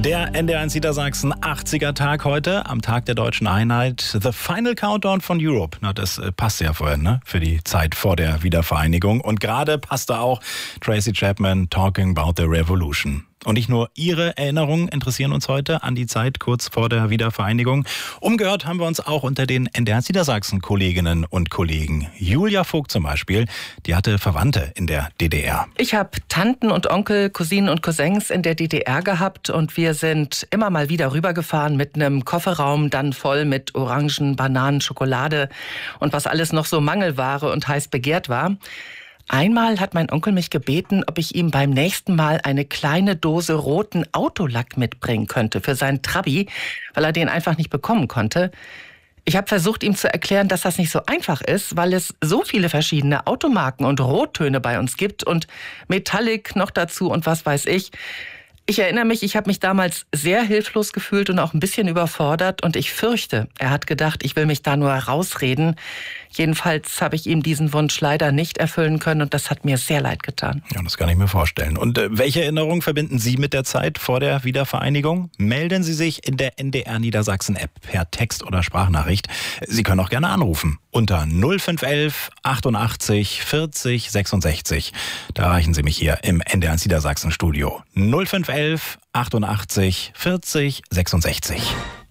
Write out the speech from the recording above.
Der NDR1 Niedersachsen 80er Tag heute, am Tag der deutschen Einheit. The Final Countdown von Europe. Na, das passt ja vorhin, ne? Für die Zeit vor der Wiedervereinigung. Und gerade passte auch Tracy Chapman, Talking About the Revolution. Und nicht nur Ihre Erinnerungen interessieren uns heute an die Zeit kurz vor der Wiedervereinigung. Umgehört haben wir uns auch unter den NDR1 Niedersachsen Kolleginnen und Kollegen. Julia Vogt zum Beispiel, die hatte Verwandte in der DDR. Ich habe Tanten und Onkel, Cousinen und Cousins in der DDR gehabt und wir sind immer mal wieder rübergefahren mit einem Kofferraum, dann voll mit Orangen, Bananen, Schokolade und was alles noch so Mangelware und heiß begehrt war. Einmal hat mein Onkel mich gebeten, ob ich ihm beim nächsten Mal eine kleine Dose roten Autolack mitbringen könnte für seinen Trabi, weil er den einfach nicht bekommen konnte. Ich habe versucht, ihm zu erklären, dass das nicht so einfach ist, weil es so viele verschiedene Automarken und Rottöne bei uns gibt und Metallic noch dazu und was weiß ich. Ich erinnere mich, ich habe mich damals sehr hilflos gefühlt und auch ein bisschen überfordert und ich fürchte, er hat gedacht, ich will mich da nur rausreden. Jedenfalls habe ich ihm diesen Wunsch leider nicht erfüllen können und das hat mir sehr leid getan. Ja, das kann ich mir vorstellen. Und welche Erinnerungen verbinden Sie mit der Zeit vor der Wiedervereinigung? Melden Sie sich in der NDR Niedersachsen App per Text- oder Sprachnachricht. Sie können auch gerne anrufen unter 0511 88 40 66. Da erreichen Sie mich hier im NDR Niedersachsen Studio. 0511 88 40 66.